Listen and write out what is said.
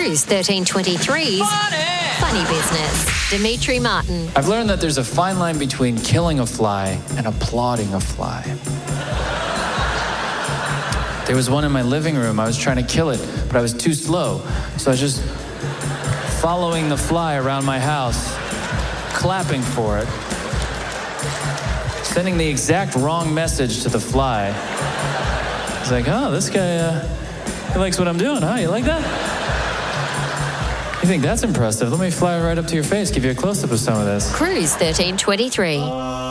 Cruise 1323's Funny Business. Dimitri Martin. I've learned that there's a fine line between killing a fly and applauding a fly. There was one in my living room. I was trying to kill it, but I was too slow. So I was just following the fly around my house, clapping for it, sending the exact wrong message to the fly. I was like, oh, this guy, he likes what I'm doing, huh? You like that? You think that's impressive? Let me fly right up to your face, give you a close-up of some of this. Cruise 1323.